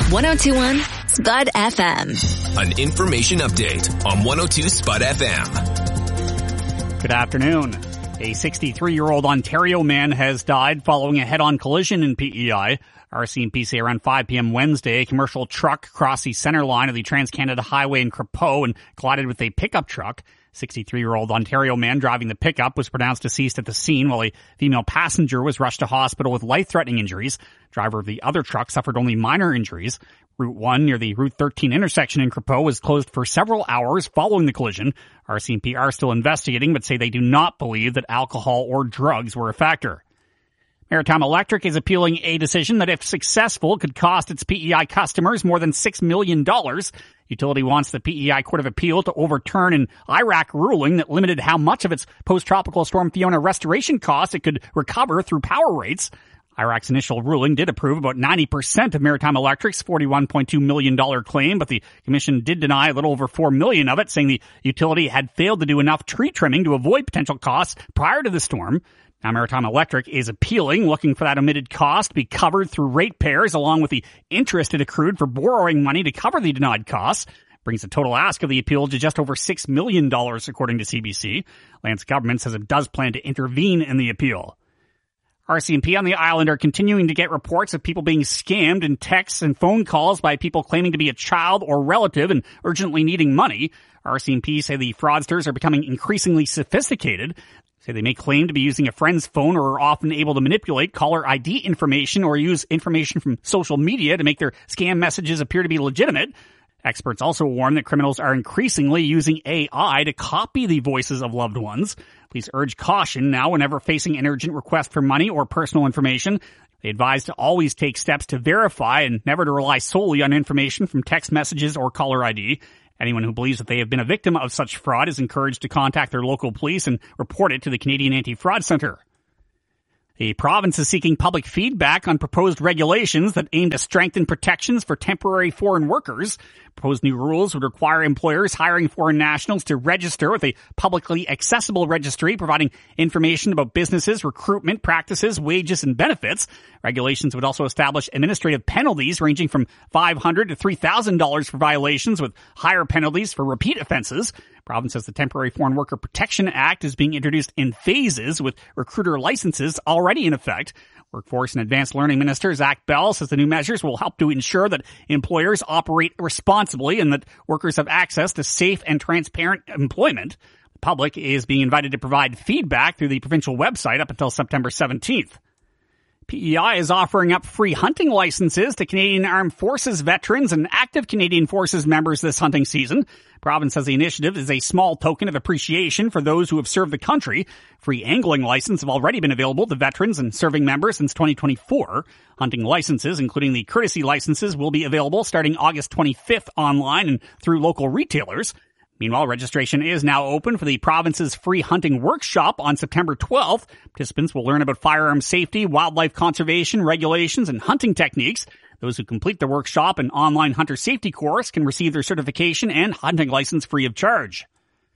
102.1 Spud FM. An information update on 102 Spud FM. Good afternoon. A 63-year-old Ontario man has died following a head-on collision in PEI. RCMP say around 5 p.m. Wednesday, a commercial truck crossed the center line of the Trans-Canada Highway in Crépeau and collided with a pickup truck. 63-year-old Ontario man driving the pickup was pronounced deceased at the scene, while a female passenger was rushed to hospital with life-threatening injuries. Driver of the other truck suffered only minor injuries. Route 1 near the Route 13 intersection in Crépeau was closed for several hours following the collision. RCMP are still investigating, but say they do not believe that alcohol or drugs were a factor. Maritime Electric is appealing a decision that, if successful, could cost its PEI customers more than $6 million. Utility wants the PEI Court of Appeal to overturn an IRAC ruling that limited how much of its post-tropical storm Fiona restoration costs it could recover through power rates. IRAC's initial ruling did approve about 90% of Maritime Electric's $41.2 million claim, but the commission did deny a little over $4 million of it, saying the utility had failed to do enough tree trimming to avoid potential costs prior to the storm. Now, Maritime Electric is appealing, looking for that omitted cost to be covered through ratepayers, along with the interest it accrued for borrowing money to cover the denied costs. Brings the total ask of the appeal to just over $6 million, according to CBC. Lance government says it does plan to intervene in the appeal. RCMP on the island are continuing to get reports of people being scammed in texts and phone calls by people claiming to be a child or relative and urgently needing money. RCMP say the fraudsters are becoming increasingly sophisticated. Say they may claim to be using a friend's phone or are often able to manipulate caller ID information or use information from social media to make their scam messages appear to be legitimate. Experts also warn that criminals are increasingly using AI to copy the voices of loved ones. Please urge caution now whenever facing an urgent request for money or personal information. They advise to always take steps to verify and never to rely solely on information from text messages or caller ID. Anyone who believes that they have been a victim of such fraud is encouraged to contact their local police and report it to the Canadian Anti-Fraud Centre. The province is seeking public feedback on proposed regulations that aim to strengthen protections for temporary foreign workers. Proposed new rules would require employers hiring foreign nationals to register with a publicly accessible registry, providing information about businesses, recruitment practices, wages, and benefits. Regulations would also establish administrative penalties ranging from $500 to $3,000 for violations, with higher penalties for repeat offenses. Province says the Temporary Foreign Worker Protection Act is being introduced in phases, with recruiter licenses already in effect. Workforce and Advanced Learning Minister Zach Bell says the new measures will help to ensure that employers operate responsibly and that workers have access to safe and transparent employment. The public is being invited to provide feedback through the provincial website up until September 17th. PEI is offering up free hunting licenses to Canadian Armed Forces veterans and active Canadian Forces members this hunting season. Province says the initiative is a small token of appreciation for those who have served the country. Free angling licenses have already been available to veterans and serving members since 2024. Hunting licenses, including the courtesy licenses, will be available starting August 25th online and through local retailers. Meanwhile, registration is now open for the province's free hunting workshop on September 12th. Participants will learn about firearm safety, wildlife conservation, regulations, and hunting techniques. Those who complete the workshop and online hunter safety course can receive their certification and hunting license free of charge.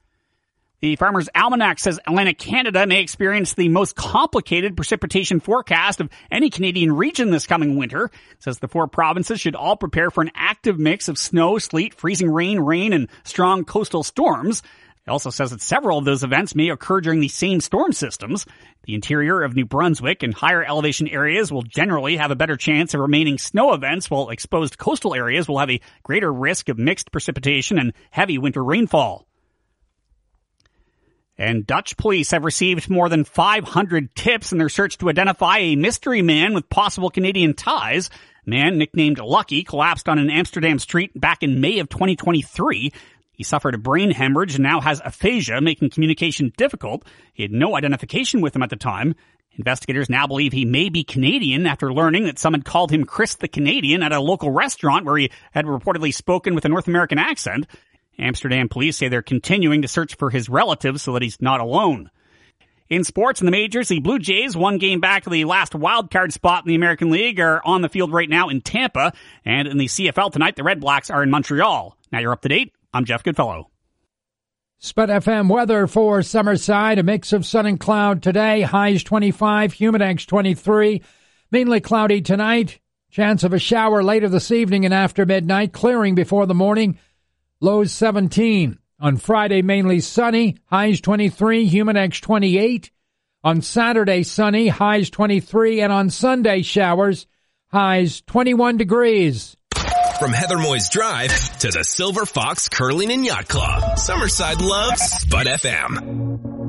The Farmer's Almanac says Atlantic Canada may experience the most complicated precipitation forecast of any Canadian region this coming winter. It says the 4 provinces should all prepare for an active mix of snow, sleet, freezing rain, and strong coastal storms. It also says that several of those events may occur during the same storm systems. The interior of New Brunswick and higher elevation areas will generally have a better chance of remaining snow events, while exposed coastal areas will have a greater risk of mixed precipitation and heavy winter rainfall. And Dutch police have received more than 500 tips in their search to identify a mystery man with possible Canadian ties. A man nicknamed Lucky collapsed on an Amsterdam street back in May of 2023. He suffered a brain hemorrhage and now has aphasia, making communication difficult. He had no identification with him at the time. Investigators now believe he may be Canadian after learning that some had called him Chris the Canadian at a local restaurant where he had reportedly spoken with a North American accent. Amsterdam police say they're continuing to search for his relatives so that he's not alone. In sports in the majors, the Blue Jays, 1 game back of the last wildcard spot in the American League, are on the field right now in Tampa. And in the CFL tonight, the Red Blacks are in Montreal. Now you're up to date. I'm Jeff Goodfellow. Spud FM weather for Summerside, a mix of sun and cloud today. Highs 25, humidex 23. Mainly cloudy tonight. Chance of a shower later this evening and after midnight, clearing before the morning, lows 17. On Friday, mainly sunny, highs 23, humid edge 28. On Saturday, sunny, highs 23, and on Sunday, showers, highs 21 degrees. From Heather Moyes Drive to the Silver Fox Curling and Yacht Club, Summerside loves Spud FM.